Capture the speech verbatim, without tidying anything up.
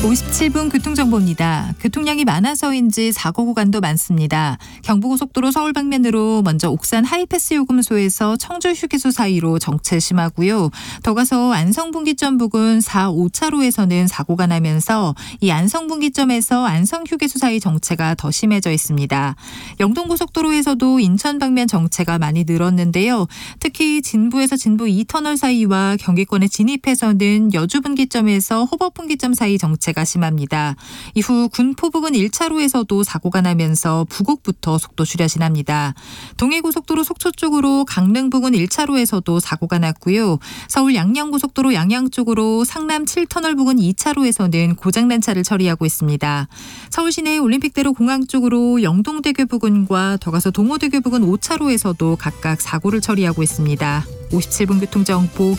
오십칠 분 교통정보입니다. 교통량이 많아서인지 사고 구간도 많습니다. 경부고속도로 서울 방면으로 먼저 옥산 하이패스 요금소에서 청주 휴게소 사이로 정체 심하고요. 더 가서 안성분기점 부근 사, 오 차로에서는 사고가 나면서 이 안성분기점에서 안성휴게소 사이 정체가 더 심해져 있습니다. 영동고속도로에서도 인천 방면 정체가 많이 늘었는데요. 특히 진부에서 진부 이 터널 사이와 경기권에 진입해서는 여주분기점에서 호법분기점 사이 정체가 심합니다. 이후 군포 부근 일 차로에서도 사고가 나면서 부곡부터 속도 줄여진합니다. 동해고속도로 속초 쪽으로 강릉 부근 일 차로에서도 사고가 났고요. 서울 양양고속도로 양양 쪽으로 상남 칠 터널 부근 이 차로에서는 고장난 차를 처리하고 있습니다. 서울시내 올림픽대로 공항 쪽으로 영동대교 부근과 더 가서 동호대교 부근 오 차로에서도 각각 사고를 처리하고 있습니다. 오십칠 분 교통정보